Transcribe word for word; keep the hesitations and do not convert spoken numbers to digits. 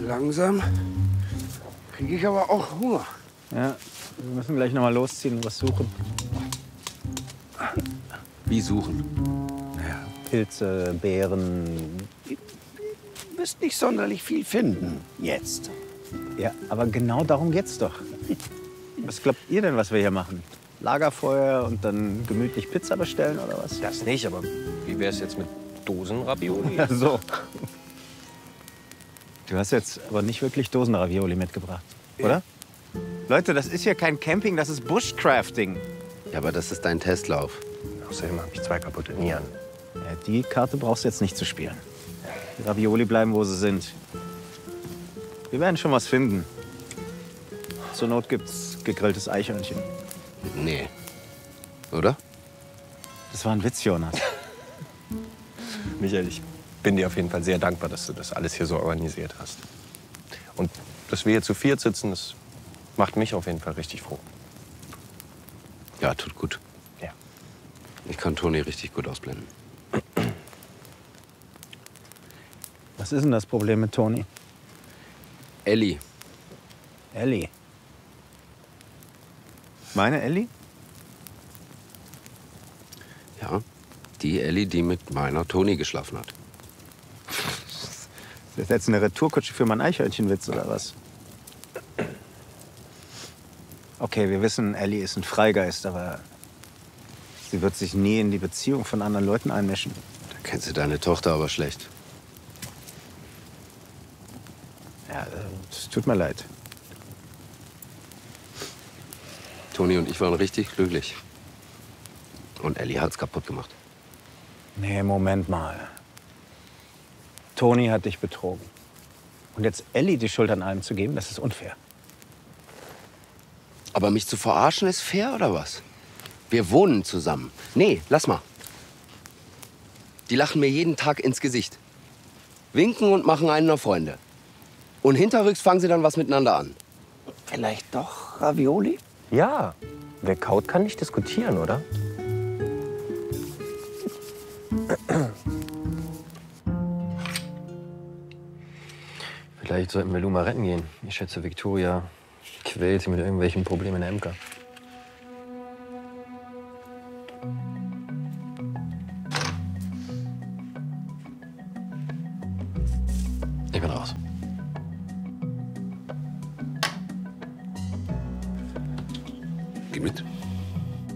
Langsam kriege ich aber auch Hunger. Ja, wir müssen gleich noch mal losziehen und was suchen. Wie suchen? Ja, Pilze, Beeren. Du wirst nicht sonderlich viel finden, jetzt. Ja, aber genau darum geht's doch. Was glaubt ihr denn, was wir hier machen? Lagerfeuer und dann gemütlich Pizza bestellen oder was? Das nicht, aber wie wär's jetzt mit Dosen-Ravioli? Ja, so. Du hast jetzt aber nicht wirklich Dosen-Ravioli mitgebracht, oder? Leute, das ist hier kein Camping, das ist Bushcrafting. Ja, aber das ist dein Testlauf. Außerdem habe ich zwei kaputte Nieren. Ja, die Karte brauchst du jetzt nicht zu spielen. Die Ravioli bleiben, wo sie sind. Wir werden schon was finden. Zur Not gibt's gegrilltes Eichhörnchen. Nee. Oder? Das war ein Witz, Jonas. Michael, ich bin dir auf jeden Fall sehr dankbar, dass du das alles hier so organisiert hast. Und dass wir hier zu viert sitzen, das macht mich auf jeden Fall richtig froh. Ja, tut gut. Ja. Ich kann Toni richtig gut ausblenden. Was ist denn das Problem mit Toni? Elli. Elli. Meine Elli? Ja, die Elli, die mit meiner Toni geschlafen hat. Ist das jetzt eine Retourkutsche für meinen Eichhörnchenwitz oder was? Okay, wir wissen, Elli ist ein Freigeist, aber sie wird sich nie in die Beziehung von anderen Leuten einmischen. Da kennst du deine Tochter aber schlecht. Ja, es tut mir leid. Toni und ich waren richtig glücklich. Und Elli hat's kaputt gemacht. Nee, Moment mal. Toni hat dich betrogen. Und jetzt Elli die Schuld an allem zu geben, das ist unfair. Aber mich zu verarschen ist fair, oder was? Wir wohnen zusammen. Nee, lass mal. Die lachen mir jeden Tag ins Gesicht. Winken und machen einen auf Freunde. Und hinterrücks fangen sie dann was miteinander an. Vielleicht doch Ravioli? Ja. Wer kaut, kann nicht diskutieren, oder? Vielleicht sollten wir Luma retten gehen. Ich schätze, Victoria quält sie mit irgendwelchen Problemen in der Emka. Ich bin raus. Geh mit.